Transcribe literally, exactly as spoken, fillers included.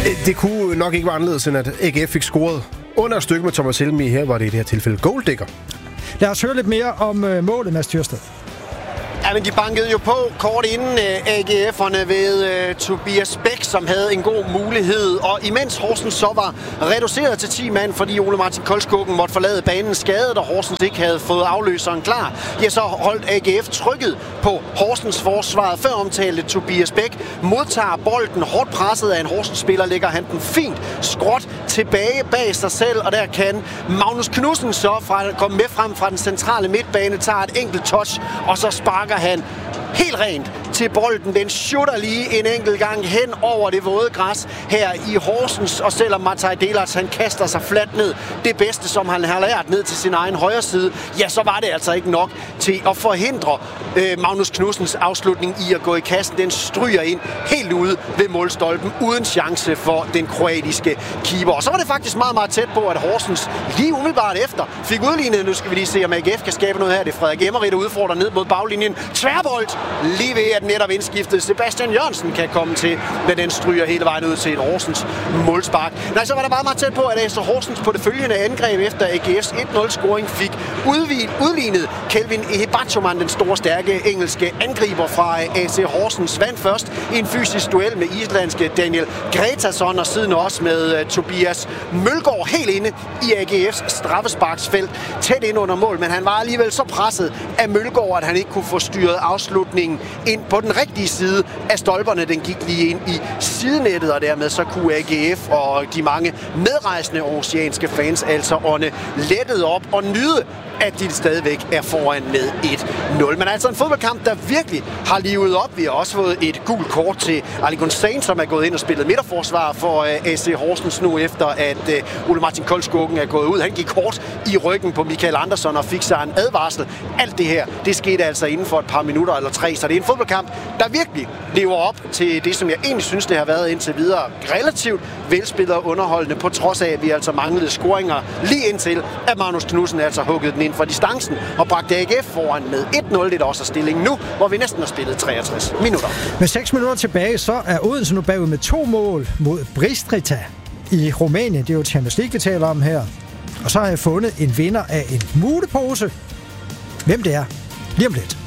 Det kunne nok ikke være anderledes, end at A G F fik scoret under et stykke med Thomas Helmi. Her var det i det her tilfælde goaldækker. Lad os høre lidt mere om øh, målet, Mads Tyrsted. Ja, men de bankede jo på kort inden uh, A G F'erne ved uh, Tobias Bæk, som havde en god mulighed. Og imens Horsens så var reduceret til ti mand, fordi Ole Martin Koldskoggen måtte forlade banen skadet, og Horsens ikke havde fået afløseren klar, ja, så holdt A G F trykket på Horsens forsvaret. Før omtalte Tobias Bæk modtager bolden hårdt presset af en Horsens-spiller, lægger han den fint skråt tilbage bag sig selv, og der kan Magnus Knudsen så fra, komme med frem fra den centrale midtbane, tager et enkelt touch, og så sparker han helt rent til bolden. Den shooter lige en enkelt gang hen over det våde græs her i Horsens, og selvom Mataj Delac han kaster sig fladt ned, det bedste som han har lært ned til sin egen højre side, ja, så var det altså ikke nok til at forhindre øh, Magnus Knudsens afslutning i at gå i kassen. Den stryger ind helt ude ved målstolpen uden chance for den kroatiske keeper. Og så var det faktisk meget, meget tæt på, at Horsens lige umiddelbart efter fik udlignet. Nu skal vi lige se, om A G F kan skabe noget her. Det er Frederik Emmerit, der udfordrer ned mod baglinjen. Tværbold lige ved, at netop indskiftet Sebastian Jørgensen kan komme til, men den stryger hele vejen ud til et Horsens målspark. Nej, så var der meget, meget tæt på, at A C Horsens på det følgende angreb efter A G F's et nul-scoring fik udlignet Kelvin Ehebachoman, den store, stærke engelske angriber fra A C Horsens, vandt først i en fysisk duel med islandske Daniel Gretason, og siden også med uh, Tobias Mølgaard helt inde i A G F's straffesparksfelt, tæt ind under mål, men han var alligevel så presset af Mølgaard, at han ikke kunne få styret afslutningen ind på den rigtige side af stolperne. Den gik lige ind i sidenettet, og dermed så kunne A G F og de mange medrejsende oceanske fans altså ånde lettet op og nyde, at de stadigvæk er foran med et nul. Men altså en fodboldkamp, der virkelig har livet op. Vi har også fået et gult kort til Ali Gunsain, som er gået ind og spillet midterforsvar for A C Horsens nu, efter at Ole Martin Koldskoggen er gået ud. Han gik kort i ryggen på Michael Andersson og fik sig en advarsel. Alt det her, det skete altså inden for et par minutter eller tre. Så det er en fodboldkamp, der virkelig lever op til det, som jeg egentlig synes, det har været indtil videre. Relativt velspillet og underholdende, på trods af, at vi altså manglede scoringer lige indtil, at Magnus Knudsen altså huggede den ind fra distancen og bragte A G F foran med et nul. Det er også stillingen nu, hvor vi næsten har spillet treogtres minutter. Med seks minutter tilbage, så er Odense nu bagud med to mål mod Bistrița i Rumænien. Det er jo Champions League, vi taler om her. Og så har jeg fundet en vinder af en mulepose. Hvem det er? Lige om lidt.